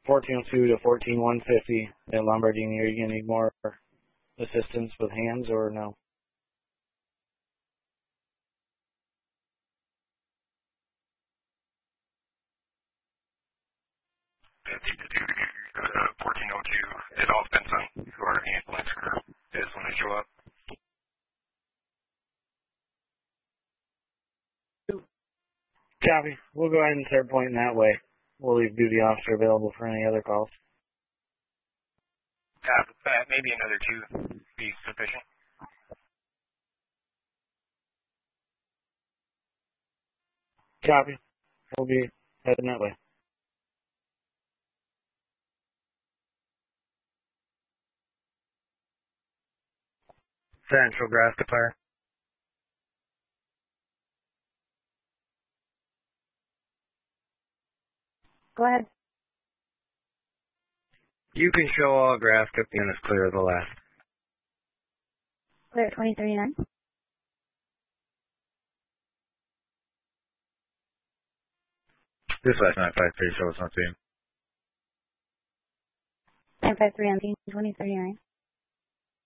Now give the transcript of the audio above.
1402 to 14150 at Lombardini. Are you going to need more assistance with hands or no? 1402. It all depends on who our ambulance crew is when they show up. Copy. We'll go ahead and start pointing that way. We'll leave duty officer available for any other calls. Maybe another 2 be sufficient. Copy. We'll be heading that way. Central Nebraska Fire. Go ahead. You can show all Nebraska units clear of the last. Clear at 2039. This last 953 shows on team. 953 on team 2039.